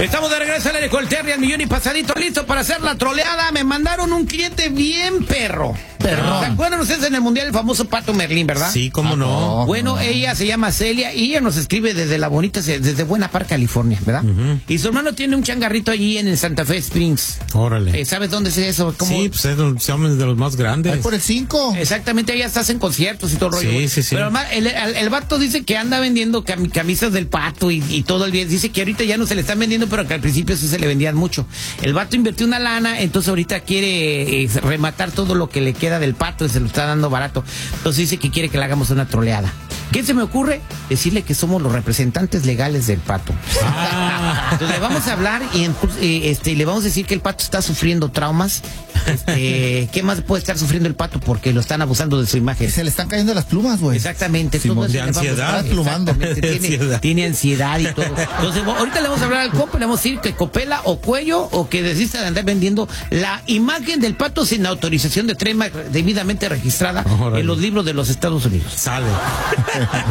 Estamos de regreso al aire con el Terry al millón y pasadito, listo para hacer la troleada. Me mandaron un cliente bien perro. ¿Se acuerdan ustedes en el mundial el famoso Pato Merlín, verdad? Sí, cómo no. Bueno, ella se llama Celia y ella nos escribe desde la bonita, desde Buena Park, California, ¿verdad? Y su hermano tiene un changarrito allí en el Santa Fe Springs. Órale. ¿Sabes dónde es eso? ¿Cómo? Sí, pues es de los más grandes. Ahí por el 5. Exactamente, allá estás en conciertos y todo el rollo. Sí. Pero además, el vato dice que anda vendiendo camisas del Pato y todo el día. Dice que ahorita ya no se le están vendiendo, pero que al principio sí se le vendían mucho. El vato invirtió una lana, entonces ahorita quiere rematar todo lo que le queda del Pato y se lo está dando barato. Entonces dice que quiere que le hagamos una troleada. ¿Qué se me ocurre? Decirle que somos los representantes legales del Pato. Entonces le vamos a hablar y le vamos a decir que el Pato está sufriendo traumas. ¿Qué más puede estar sufriendo el Pato? Porque lo están abusando de su imagen. Se le están cayendo las plumas, güey. Exactamente. Simón, todo de eso le vamos a ansiedad. estar Plumando. Tiene ansiedad y todo. Entonces, ahorita le vamos a hablar al compa, le vamos a decir que copela o cuello o que desista de andar vendiendo la imagen del Pato sin autorización de trademark debidamente registrada en los libros de los Estados Unidos. Sale.